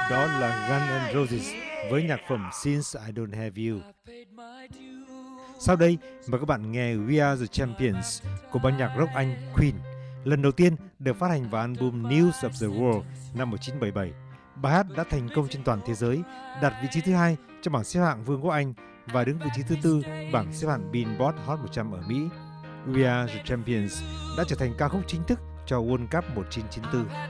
Đó là Guns N' Roses với nhạc phẩm Since I Don't Have You. Sau đây, mời các bạn nghe We Are The Champions của ban nhạc rock Anh Queen, lần đầu tiên được phát hành vào album News of the World năm 1977. Bài hát đã thành công trên toàn thế giới, đạt vị trí thứ 2 trong bảng xếp hạng Vương quốc Anh và đứng vị trí thứ 4 bảng xếp hạng Billboard Hot 100 ở Mỹ. We Are The Champions đã trở thành ca khúc chính thức cho World Cup 1994.